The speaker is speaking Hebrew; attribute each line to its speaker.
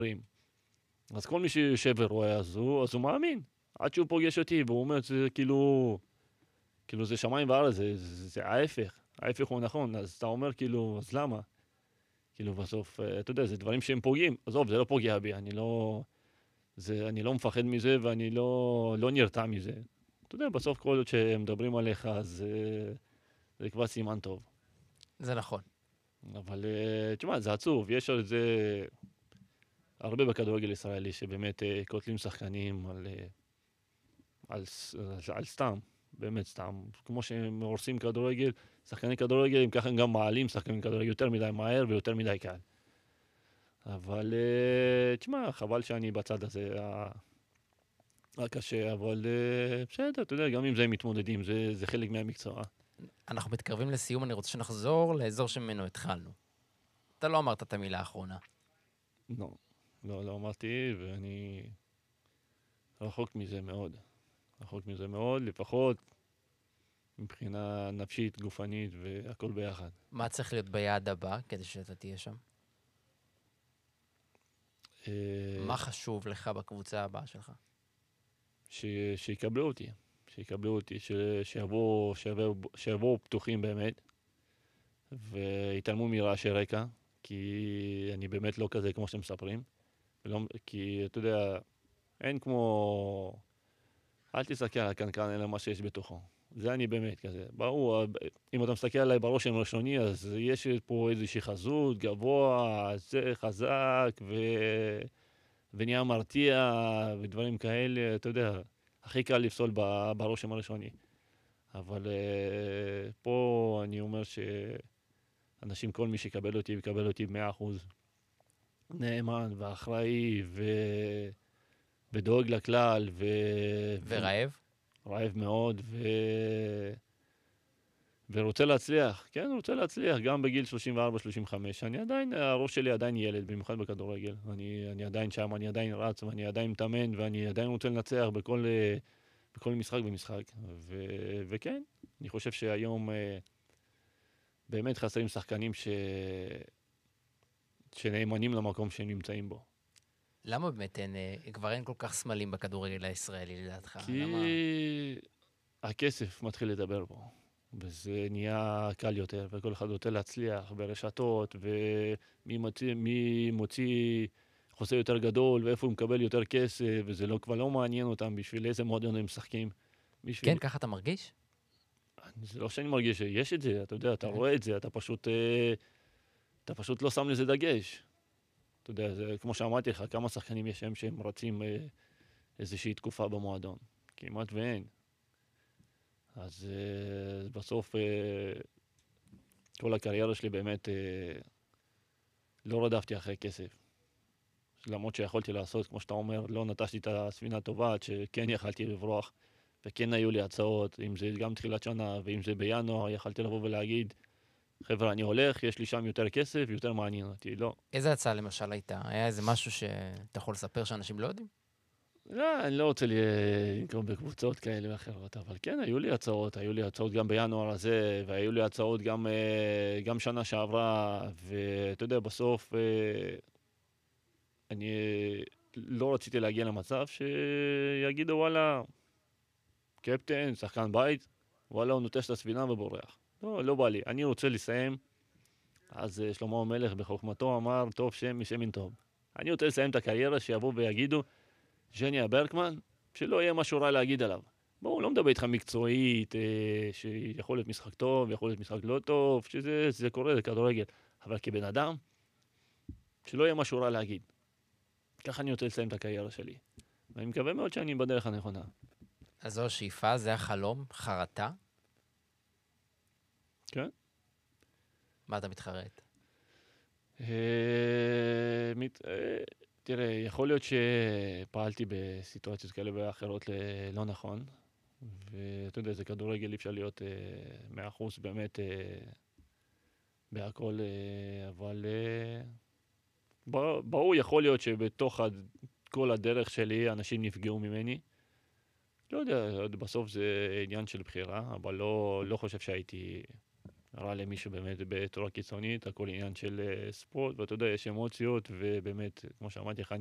Speaker 1: אז כל מי שיושב ורואה, אז הוא מאמין. עד שהוא פוגש אותי, והוא אומר, זה כאילו זה שמיים וארץ, זה ההפך. ההפך הוא נכון, אז אתה אומר כאילו, אז למה? כאילו בסוף, אתה יודע, זה דברים שהם פוגעים. עזוב, זה לא פוגע בי, אני לא מפחד מזה ואני לא נרתע מזה. אתה יודע, בסוף כל עוד שהם מדברים עליך, אז זה כבר סימן טוב.
Speaker 2: זה נכון.
Speaker 1: אבל תשמע, זה עצוב, יש על זה הרבה בכדורגל ישראלי שבאמת קוטלים שחקנים על סתם, באמת סתם. כמו שהם הורסים כדורגל, שחקני כדורגל, הם ככה גם מעלים שחקנים כדורגל יותר מדי מהר ויותר מדי קל. אבל תשמע, חבל שאני בצד הזה הקשה, אבל בסדר, אתה יודע, גם עם זה הם מתמודדים, זה חלק מהמקצוע.
Speaker 2: אנחנו מתקרבים לסיום, אני רוצה שנחזור לאזור שממנו התחלנו. אתה לא אמרת את המילה האחרונה.
Speaker 1: לא אמרתי, ואני רחוק מזה מאוד. רחוק מזה מאוד, לפחות מבחינה נפשית, גופנית והכל ביחד.
Speaker 2: מה צריך להיות ביעד הבא כדי שאתה תהיה שם?
Speaker 1: אה,
Speaker 2: מה חשוב לך בקבוצה הבאה שלך?
Speaker 1: שיקבלו אותי, שיבואו פתוחים באמת, ויתעלמו מרעשי רקע, כי אני באמת לא כזה כמו שמספרים. כי אתה יודע, אין כמו... אל תסתכל על הקנקן, אלא מה שיש בתוכו. זה אני באמת כזה. ברור, אם אתה מסתכל עליי ברושם ראשוני, אז יש פה איזושהי חזות, גבוה, זה חזק, ונהיה מרתיע, ודברים כאלה, אתה יודע, הכי קל לפסול ברושם הראשוני. אבל פה אני אומר שאנשים, כל מי שיקבל אותי, יקבל אותי ב100%. נאמן ואחראי ודואג לכלל
Speaker 2: ורעב?
Speaker 1: רעב מאוד ורוצה להצליח. כן, רוצה להצליח, גם בגיל 34-35. הראש שלי עדיין ילד, במיוחד בכדורגל. אני עדיין שם, אני עדיין רץ, ואני עדיין מתאמן, ואני עדיין רוצה לנצח בכל משחק ומשחק. וכן, אני חושב שהיום באמת חסרים שחקנים שנאמנים למקום שהם נמצאים בו.
Speaker 2: למה באמת כבר אין כל כך סמלים בכדורגל הישראלי לדעתך?
Speaker 1: כי
Speaker 2: למה?
Speaker 1: הכסף מתחיל לדבר בו, וזה נהיה קל יותר, וכל אחד רוצה להצליח ברשתות, מי מוציא חוזה יותר גדול, ואיפה הוא מקבל יותר כסף, וזה כבר לא מעניין אותם בשביל איזה מועדון הם משחקים.
Speaker 2: כן, ככה אתה מרגיש?
Speaker 1: זה לא שאני מרגיש שיש את זה, אתה יודע, אתה רואה את זה, אתה פשוט לא שם לזה דגש. אתה יודע, זה כמו שאמרתי לך, כמה שחקנים יש שהם רצים איזושהי תקופה במועדון. כמעט ואין. אז בסוף כל הקריירה שלי באמת לא רדפתי אחרי כסף. למרות שיכולתי לעשות, כמו שאתה אומר, לא נטשתי את הספינה הטובה, שכן יכלתי לברוח, וכן היו לי הצעות, אם זה גם תחילת שנה, ואם זה בינואר, יכלתי לבוא ולהגיד, חבר'ה, אני הולך, יש לי שם יותר כסף, יותר מעניין אותי, לא.
Speaker 2: איזה הצעה למשל הייתה? היה איזה משהו שאתה יכול לספר שאנשים לא יודעים?
Speaker 1: לא, אני לא רוצה לנקום בקבוצות כאלה ואחרות, אבל כן, היו לי הצעות גם בינואר הזה, והיו לי הצעות גם שנה שעברה, ואתה יודע, בסוף אני לא רציתי להגיע למצב שיגידו, וואלה, קפטן, שחקן בית, וואלה, הוא נוטש את הספינה ובורח. לא בא לי, אני רוצה לסיים. אז שלמה המלך בחוכמתו אמר, טוב שם משמן טוב. אני רוצה לסיים את הקריירה, שיבואו ויגידו, ז'ניה ברקמן, שלא יהיה משהו רע להגיד עליו. בואו, לא מדבר איתך מקצועית, שיכול להיות משחק טוב, יכול להיות משחק לא טוב, שזה קורה, זה כדורגל. אבל כבן אדם, שלא יהיה משהו רע להגיד. ככה אני רוצה לסיים את הקריירה שלי. ואני מקווה מאוד שאני בדרך הנכונה.
Speaker 2: אז זו השאיפה, זה החלום, חרטה.
Speaker 1: כן?
Speaker 2: מה אתה מתחרט?
Speaker 1: תראה, יכול להיות שפעלתי בסיטואציות כאלה ואחרות לא נכון, ואתה יודע, זה כדורגל, אי אפשר להיות 100% באמת בהכל, אבל ברור, יכול להיות שבתוך כל הדרך שלי אנשים נפגעו ממני. לא יודע, בסוף זה עניין של בחירה, אבל לא חושב שהייתי רע למי שבאמת בצורה קיצונית, הכל עניין של ספורט, ואתה יודע, יש אמוציות, ובאמת, כמו שאמרתי לך,